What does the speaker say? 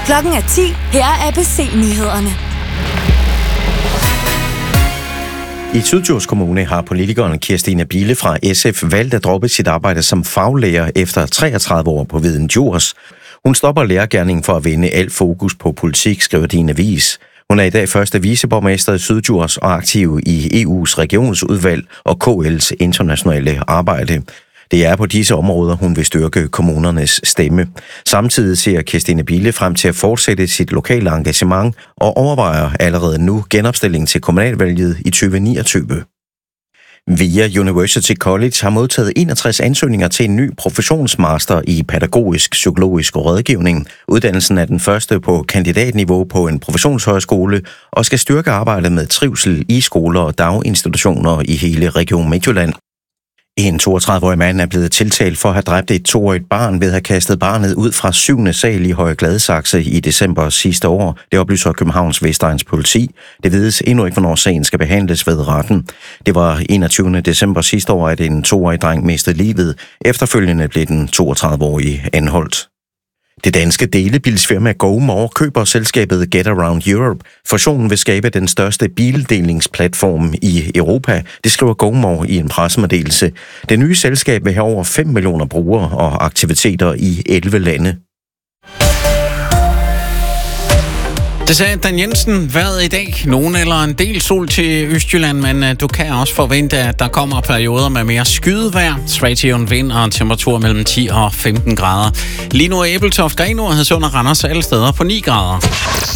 Klokken er 10. Her er ABC-nyhederne. I Syddjurs Kommune har politikeren Kirstine Bille fra SF valgt at droppe sit arbejde som faglærer efter 33 år på Viden Djurs. Hun stopper lærergerningen for at vende alt fokus på politik, skriver Din Avis. Hun er i dag første viceborgmester i Syddjurs og aktiv i EU's regionsudvalg og KL's internationale arbejde. Det er på disse områder, hun vil styrke kommunernes stemme. Samtidig ser Kirstine Bille frem til at fortsætte sit lokale engagement og overvejer allerede nu genopstilling til kommunalvalget i 2029. VIA University College har modtaget 61 ansøgninger til en ny professionsmaster i pædagogisk-psykologisk rådgivning. Uddannelsen er den første på kandidatniveau på en professionshøjskole og skal styrke arbejdet med trivsel i skoler og daginstitutioner i hele Region Midtjylland. En 32-årig mand er blevet tiltalt for at have dræbt et 2-årigt barn ved at have kastet barnet ud fra 7. sal i Høje Gladsaxe i december sidste år. Det oplyser Københavns Vestegns politi. Det vides endnu ikke, hvornår sagen skal behandles ved retten. Det var 21. december sidste år, at en 2-årig dreng mistede livet. Efterfølgende blev den 32-årige anholdt. Det danske delebilsfirma GoMore køber selskabet Get Around Europe. Fusionen vil skabe den største bildelingsplatform i Europa, det skriver GoMore i en pressemeddelelse. Det nye selskab vil have over 5 millioner brugere og aktiviteter i 11 lande. Det sagde Dan Jensen. Vejret i dag. Nogen eller en del sol til Østjylland, men du kan også forvente, at der kommer perioder med mere skydevejr, svag vind og temperatur mellem 10 og 15 grader. Lige nu er Ebeltoft, Grenaa, Hadsund og Randers alle steder på 9 grader.